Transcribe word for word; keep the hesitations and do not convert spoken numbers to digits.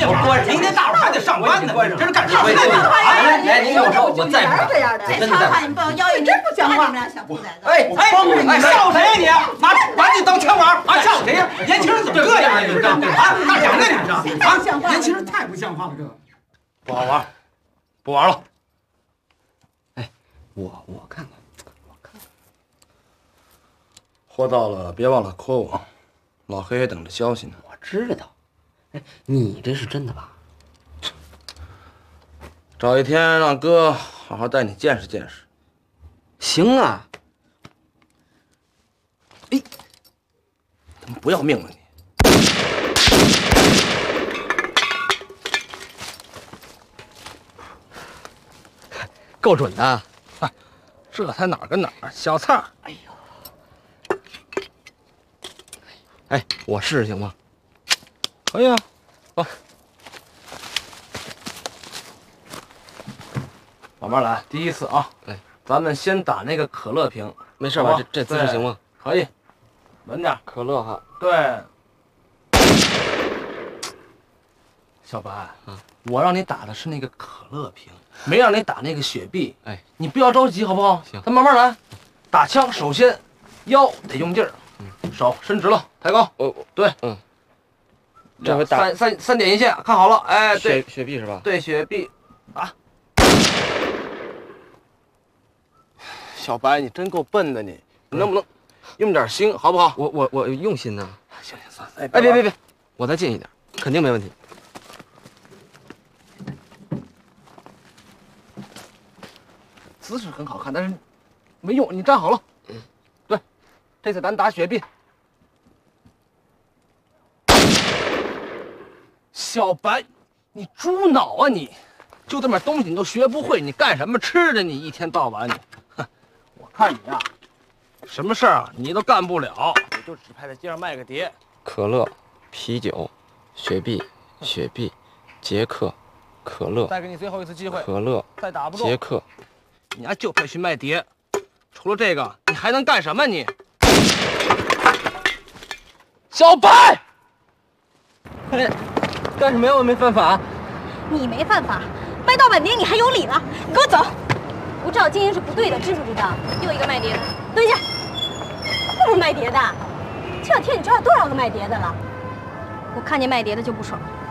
电话，明天大伙还得上班呢，这是干啥呢？ 来来，您听我说，我再说， 这样的， 真的再你不要要，你真不讲话，你们俩想不在的。 哎哎哎，笑谁呀你？拿把你当枪玩啊？笑谁呀？年轻人怎么这样啊？你这啊，大娘呢你这啊？年轻人太不像话了，这不好玩，不玩了。 哎，我我看看，我看看。 货到了，别忘了 call 我，老黑也等着消息呢。 我知道。哎，你这是真的吧？ 找一天让哥好好带你见识见识。 行啊。哎， 他妈不要命了你！ 够准的。 啊，这才哪儿跟哪儿，小菜儿。 哎呦，哎，我试试行吗？ 可以啊，走。慢慢来，第一次啊。 哎， 咱们先打那个可乐瓶， 没事吧？这这姿势行吗？ 可以，稳点。 可乐哈。 对。小白， 啊， 我让你打的是那个可乐瓶，没让你打那个雪碧。 哎， 你不要着急，好不好？ 行， 咱慢慢来。打枪首先腰得用劲儿，嗯，手伸直了，抬高。 我对， 嗯。这回打三三三点一线，看好了，哎，对， 雪雪碧是吧？ 对，雪碧，啊。小白，你真够笨的你，你能不能用点心，好不好？ 我我我用心呢。 行行算了，哎哎别别别，我再近一点，肯定没问题。 姿势很好看，但是没用。你站好了，嗯，对，这次咱打雪碧。小白，你猪脑啊你！就这么东西你都学不会，你干什么吃的？你一天到晚你，哼！我看你呀、啊，什么事儿啊你都干不了，你就只派在街上卖个碟。 可乐、啤酒、雪碧、雪碧、杰克、可乐。 再给你最后一次机会。 可乐。 再打不住。 杰克， 你还就配去卖碟，除了这个，你还能干什么你？小白， 哎，干什么呀？我没犯法。 你没犯法，卖盗版碟你还有理了？你给我走！不照经营是不对的，知不知道？又一个卖碟的，蹲下！又不是卖碟的，这两天你知道多少个卖碟的了？我看见卖碟的就不爽。